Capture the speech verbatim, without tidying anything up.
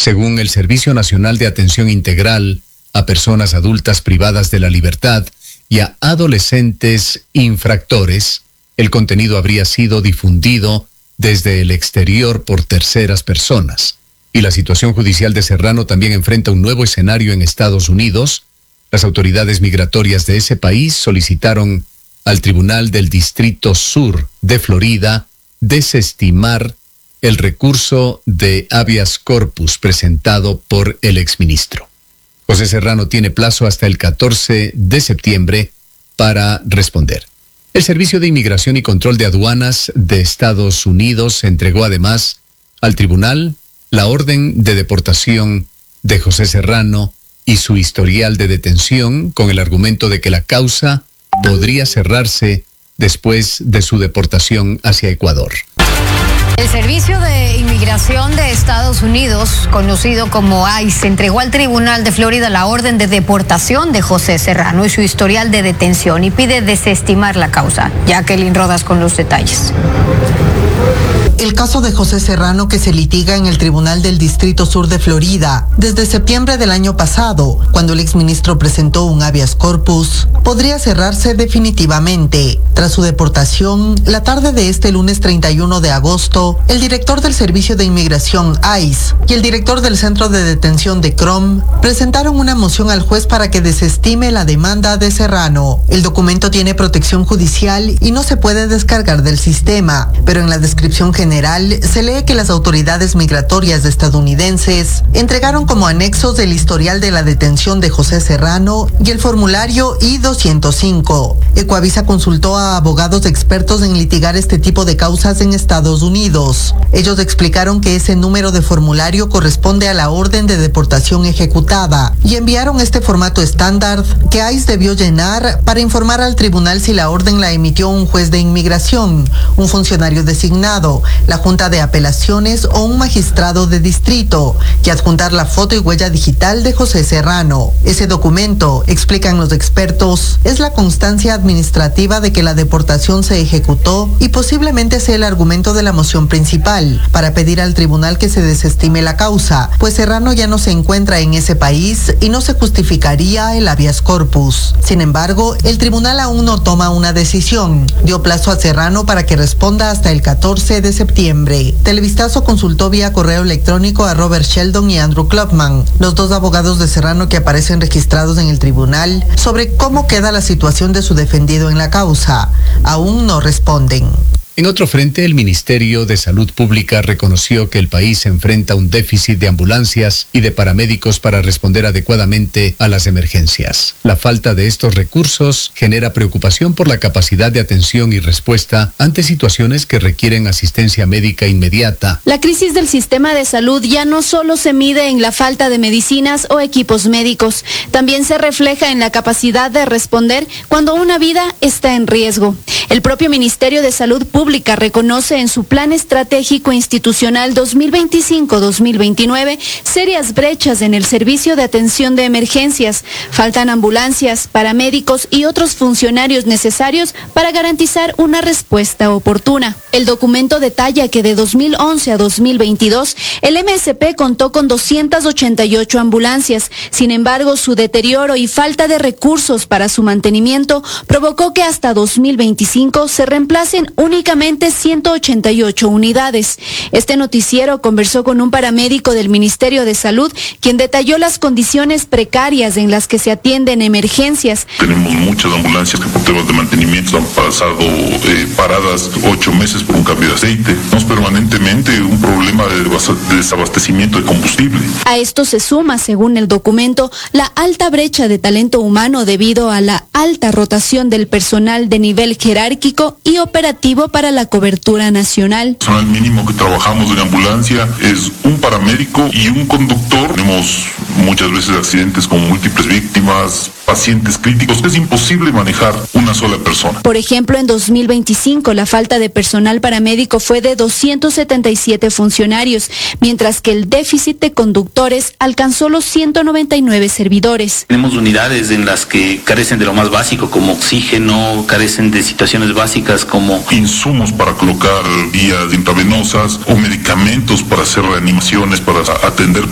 Según el Servicio Nacional de Atención Integral a Personas Adultas Privadas de la Libertad y a adolescentes infractores, el contenido habría sido difundido desde el exterior por terceras personas. Y la situación judicial de Serrano también enfrenta un nuevo escenario en Estados Unidos. Las autoridades migratorias de ese país solicitaron al Tribunal del Distrito Sur de Florida desestimar el recurso de habeas corpus presentado por el exministro. José Serrano tiene plazo hasta el catorce de septiembre para responder. El Servicio de Inmigración y Control de Aduanas de Estados Unidos entregó además al tribunal la orden de deportación de José Serrano y su historial de detención con el argumento de que la causa podría cerrarse después de su deportación hacia Ecuador. El Servicio de Inmigración de Estados Unidos, conocido como ICE, entregó al Tribunal de Florida la orden de deportación de José Serrano y su historial de detención y pide desestimar la causa. Jacqueline Rodas con los detalles. El caso de José Serrano, que se litiga en el Tribunal del Distrito Sur de Florida desde septiembre del año pasado, cuando el exministro presentó un habeas corpus, podría cerrarse definitivamente. Tras su deportación, la tarde de este lunes treinta y uno de agosto, el director del Servicio de Inmigración ICE y el director del Centro de Detención de C R O M presentaron una moción al juez para que desestime la demanda de Serrano. El documento tiene protección judicial y no se puede descargar del sistema, pero en la descripción general se lee que las autoridades migratorias estadounidenses entregaron como anexos el historial de la detención de José Serrano y el formulario I doscientos cinco. Ecuavisa consultó a abogados expertos en litigar este tipo de causas en Estados Unidos. Ellos explicaron que ese número de formulario corresponde a la orden de deportación ejecutada y enviaron este formato estándar que ICE debió llenar para informar al tribunal si la orden la emitió un juez de inmigración, un funcionario designado, la Junta de Apelaciones o un magistrado de distrito, y adjuntar la foto y huella digital de José Serrano. Ese documento, explican los expertos, es la constancia administrativa de que la deportación se ejecutó y posiblemente sea el argumento de la moción principal para pedir al tribunal que se desestime la causa, pues Serrano ya no se encuentra en ese país y no se justificaría el habeas corpus. Sin embargo, el tribunal aún no toma una decisión. Dio plazo a Serrano para que responda hasta el catorce de septiembre. Televistazo consultó vía correo electrónico a Robert Sheldon y Andrew Klopman, los dos abogados de Serrano que aparecen registrados en el tribunal, sobre cómo queda la situación de su defendido en la causa. Aún no responden. En otro frente, el Ministerio de Salud Pública reconoció que el país enfrenta un déficit de ambulancias y de paramédicos para responder adecuadamente a las emergencias. La falta de estos recursos genera preocupación por la capacidad de atención y respuesta ante situaciones que requieren asistencia médica inmediata. La crisis del sistema de salud ya no solo se mide en la falta de medicinas o equipos médicos, también se refleja en la capacidad de responder cuando una vida está en riesgo. El propio Ministerio de Salud Pública Pública reconoce en su Plan Estratégico Institucional dos mil veinticinco a dos mil veintinueve serias brechas en el servicio de atención de emergencias. Faltan ambulancias, paramédicos y otros funcionarios necesarios para garantizar una respuesta oportuna. El documento detalla que de dos mil once a dos mil veintidós el M S P contó con doscientas ochenta y ocho ambulancias. Sin embargo, su deterioro y falta de recursos para su mantenimiento provocó que hasta dos mil veinticinco se reemplacen únicamente ciento ochenta y ocho unidades. Este noticiero conversó con un paramédico del Ministerio de Salud, quien detalló las condiciones precarias en las que se atienden emergencias. Tenemos muchas ambulancias que por temas de mantenimiento han pasado eh, paradas ocho meses por un cambio de aceite. Tenemos permanentemente un problema de desabastecimiento de combustible. A esto se suma, según el documento, la alta brecha de talento humano debido a la alta rotación del personal de nivel jerárquico y operativo para la cobertura nacional. El personal mínimo que trabajamos en ambulancia es un paramédico y un conductor. Tenemos muchas veces accidentes con múltiples víctimas, pacientes críticos. Es imposible manejar una sola persona. Por ejemplo, en dos mil veinticinco la falta de personal paramédico fue de doscientos setenta y siete funcionarios, mientras que el déficit de conductores alcanzó los ciento noventa y nueve servidores. Tenemos unidades en las que carecen de lo más básico como oxígeno, carecen de situaciones básicas como insumos para colocar vías intravenosas o medicamentos para hacer reanimaciones, para atender